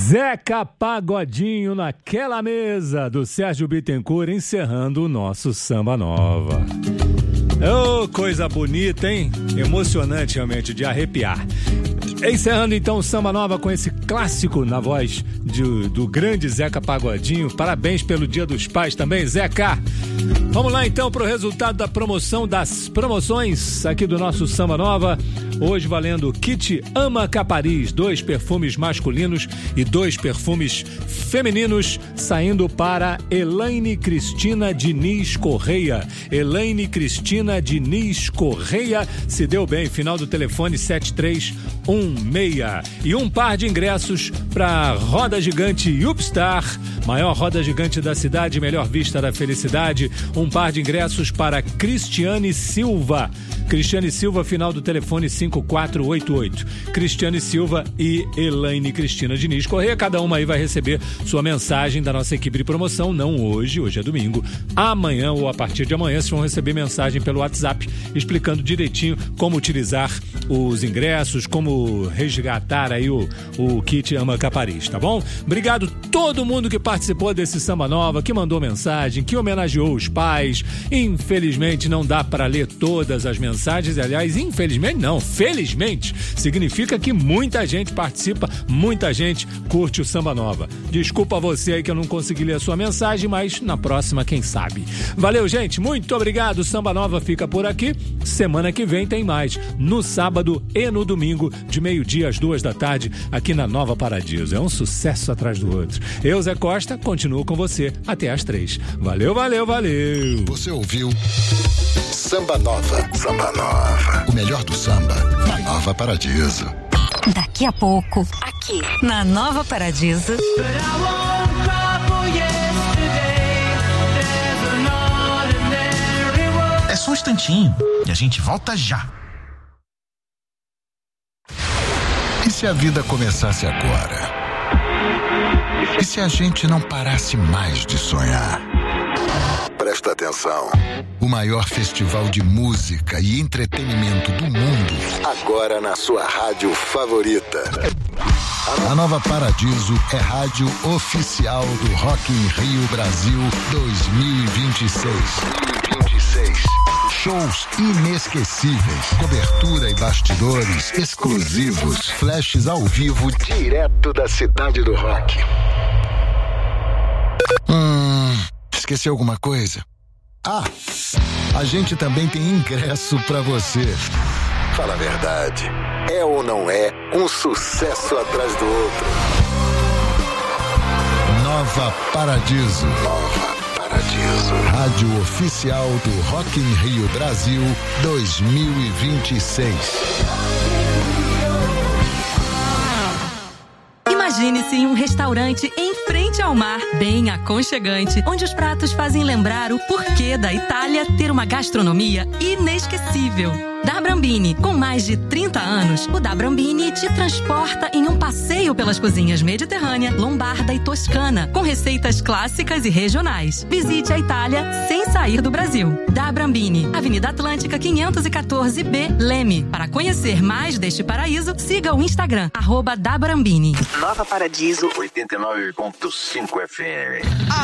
Zeca Pagodinho naquela mesa do Sérgio Bittencourt, encerrando o nosso Samba Nova. Oh, coisa bonita, hein? Emocionante realmente, de arrepiar. Encerrando então o Samba Nova com esse clássico na voz do grande Zeca Pagodinho. Parabéns pelo Dia dos Pais também, Zeca. Vamos lá então para o resultado da promoção, das promoções aqui do nosso Samba Nova. Hoje valendo kit Ama Capariz, 2 perfumes masculinos e 2 perfumes femininos, saindo para Elaine Cristina Diniz Correia. Elaine Cristina Diniz Correia, se deu bem, final do telefone 7316. E um par de ingressos para Roda Gigante Upstar, maior roda gigante da cidade, melhor vista da felicidade. Um par de ingressos para Cristiane Silva. Cristiane Silva, final do telefone 5488. Cristiane Silva e Elaine Cristina Diniz Correia, cada uma aí vai receber sua mensagem da nossa equipe de promoção, não hoje é domingo. Amanhã ou a partir de amanhã vocês vão receber mensagem pelo WhatsApp explicando direitinho como utilizar os ingressos, como resgatar aí o kit Ama Capariz, tá bom? Obrigado todo mundo que participou desse Samba Nova, que mandou mensagem, que homenageou os pais. Infelizmente não dá para ler todas as mensagens, aliás, infelizmente não, felizmente, significa que muita gente participa, muita gente curte o Samba Nova. Desculpa você aí que eu não consegui ler a sua mensagem, mas na próxima, quem sabe. Valeu, gente, muito obrigado. O Samba Nova fica por aqui. Semana que vem tem mais, no sábado e no domingo, de meio-dia às 2 da tarde, aqui na Nova Paradiso. É um sucesso atrás do outro. Eu, Zé Costa, continuo com você até às 3. Valeu, valeu, valeu. Você ouviu Samba Nova. Samba Nova. O melhor do samba na Nova Paradiso. Daqui a pouco, aqui na Nova Paradiso. É só um instantinho e a gente volta já. E se a vida começasse agora? E se a gente não parasse mais de sonhar? Presta atenção. O maior festival de música e entretenimento do mundo, agora na sua rádio favorita. A Nova Paradiso é rádio oficial do Rock in Rio Brasil 2026. Shows inesquecíveis, cobertura e bastidores exclusivos, flashes ao vivo direto da cidade do rock. Esqueci alguma coisa? A gente também tem ingresso pra você. Fala a verdade, é ou não é um sucesso atrás do outro? Nova Paradiso. Nova Paradiso. Rádio oficial do Rock in Rio Brasil 2026. Imagine-se em um restaurante em frente ao mar, bem aconchegante, onde os pratos fazem lembrar o porquê da Itália ter uma gastronomia inesquecível. Da Brambini, com mais de 30 anos, o Da Brambini te transporta em um passeio pelas cozinhas mediterrânea, lombarda e toscana, com receitas clássicas e regionais. Visite a Itália sem sair do Brasil. Da Brambini, Avenida Atlântica 514B, Leme. Para conhecer mais deste paraíso, siga o Instagram, @dabrambini. Nova Paradiso 89.5 FM.